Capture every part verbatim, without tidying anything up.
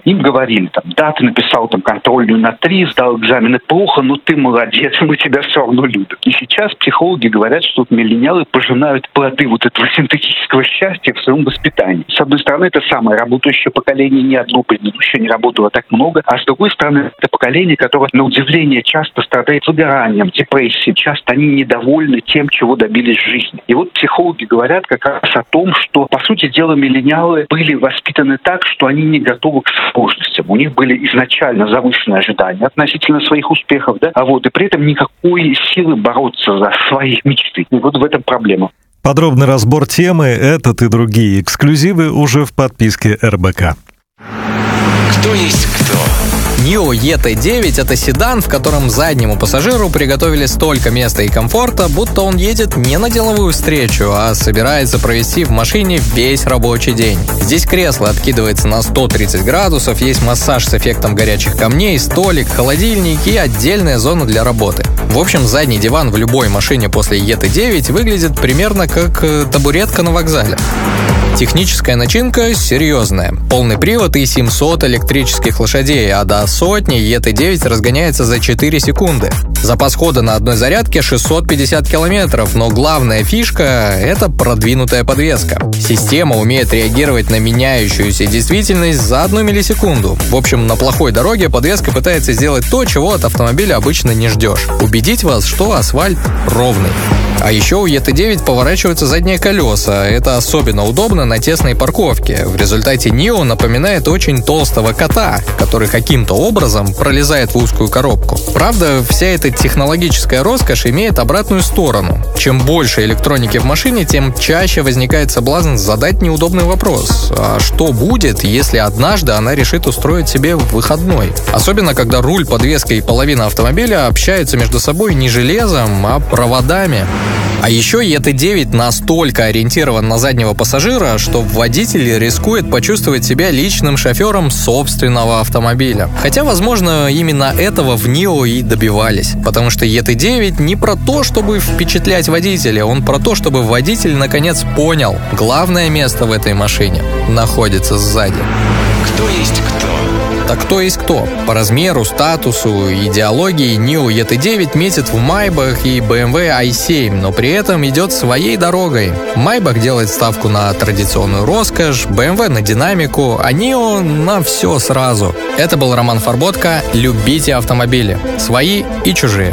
им говорили, там, да, ты написал там контрольную на три, сдал экзамены плохо, но ты молодец, мы тебя все равно любим. И сейчас психологи говорят, что вот миллениалы пожинают плоды вот этого синтетического счастья в своем воспитании. С одной стороны, это самое работающее поколение, ни одно предыдущее не работало так много, а с другой стороны, это поколение, которое, на удивление, часто страдает выгоранием, депрессией, часто они недовольны тем, чего добились в жизни. И вот психологи говорят как раз о том, что, по сути дела, миллениалы были воспитаны так, что они не готовы к сложностям. У них были изначально завышенные ожидания относительно своих успехов, да, а вот и при этом никакой силы бороться за свои мечты. И вот в этом проблема. Подробный разбор темы, этот и другие эксклюзивы уже в подписке эр бэ ка. Кто есть кто? Нио и ти девять — это седан, в котором заднему пассажиру приготовили столько места и комфорта, будто он едет не на деловую встречу, а собирается провести в машине весь рабочий день. Здесь кресло откидывается на сто тридцать градусов, есть массаж с эффектом горячих камней, столик, холодильник и отдельная зона для работы. В общем, задний диван в любой машине после и ти девять выглядит примерно как табуретка на вокзале. Техническая начинка серьезная. Полный привод и семьсот электрических лошадей, а до сотни и ти девять разгоняется за четыре секунды. Запас хода на одной зарядке шестьсот пятьдесят километров, но главная фишка — это продвинутая подвеска. Система умеет реагировать на меняющуюся действительность за одну миллисекунду. В общем, на плохой дороге подвеска пытается сделать то, чего от автомобиля обычно не ждешь — убедить вас, что асфальт ровный. А еще у и ти девять поворачиваются задние колеса. Это особенно удобно на тесной парковке. В результате Нио напоминает очень толстого кота, который каким-то образом пролезает в узкую коробку. Правда, вся эта технологическая роскошь имеет обратную сторону. Чем больше электроники в машине, тем чаще возникает соблазн задать неудобный вопрос. А что будет, если однажды она решит устроить себе выходной? Особенно, когда руль, подвеска и половина автомобиля общаются между собой не железом, а проводами. А еще и ти девять настолько ориентирован на заднего пассажира, что водитель рискует почувствовать себя личным шофером собственного автомобиля. Хотя, возможно, именно этого в Нио и добивались. Потому что и ти девять не про то, чтобы впечатлять водителя, он про то, чтобы водитель наконец понял: главное место в этой машине находится сзади. Кто есть кто? Так кто есть кто? По размеру, статусу, идеологии Нио и ти девять метит в Майбах и бэ эм вэ ай семь, но при этом идет своей дорогой. Майбах делает ставку на традиционную роскошь, бэ эм вэ на динамику, а Нио на все сразу. Это был Роман Фарботко. Любите автомобили. Свои и чужие.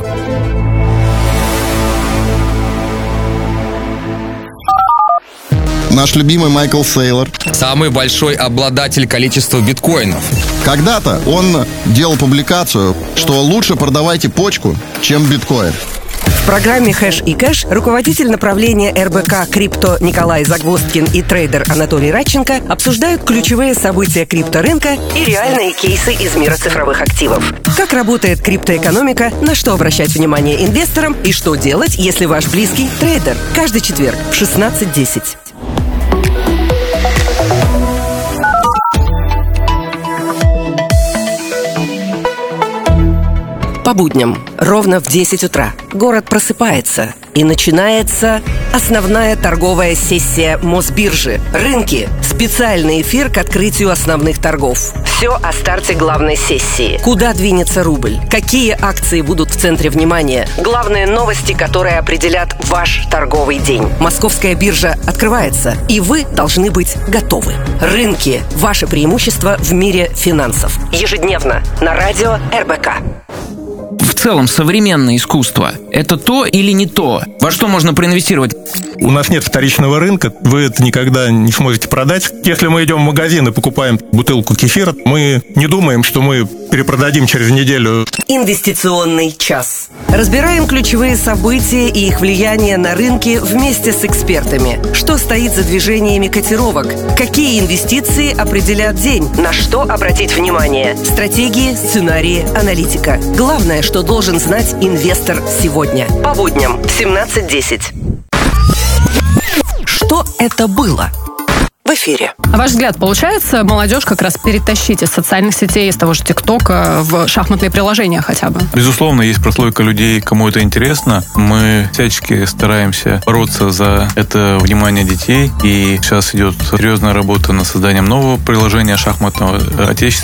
Наш любимый Майкл Сейлор. Самый большой обладатель количества биткоинов. Когда-то он делал публикацию, что лучше продавайте почку, чем биткоин. В программе «Хэш и кэш» руководитель направления эр бэ ка «Крипто» Николай Загвоздкин и трейдер Анатолий Радченко обсуждают ключевые события крипторынка и реальные кейсы из мира цифровых активов. Как работает криптоэкономика, на что обращать внимание инвесторам и что делать, если ваш близкий трейдер. Каждый четверг в шестнадцать десять. По будням, ровно в десять утра, город просыпается, и начинается основная торговая сессия Мосбиржи. Рынки. Специальный эфир к открытию основных торгов. Все о старте главной сессии. Куда двинется рубль? Какие акции будут в центре внимания? Главные новости, которые определят ваш торговый день. Московская биржа открывается, и вы должны быть готовы. Рынки. Ваше преимущество в мире финансов. Ежедневно на радио эр бэ ка. В целом, современное искусство – это то или не то? Во что можно проинвестировать? У нас нет вторичного рынка, вы это никогда не сможете продать. Если мы идем в магазин и покупаем бутылку кефира, мы не думаем, что мы перепродадим через неделю. Инвестиционный час. Разбираем ключевые события и их влияние на рынки вместе с экспертами. Что стоит за движениями котировок? Какие инвестиции определят день? На что обратить внимание? Стратегии, сценарии, аналитика. Главное, что должен знать инвестор сегодня. По будням в семнадцать десять. Что это было? В эфире. На ваш взгляд, получается молодежь как раз перетащить из социальных сетей, из того же ТикТока в шахматные приложения хотя бы? Безусловно, есть прослойка людей, кому это интересно. Мы всячески стараемся бороться за это внимание детей. И сейчас идет серьезная работа над созданием нового приложения шахматного. Отечественного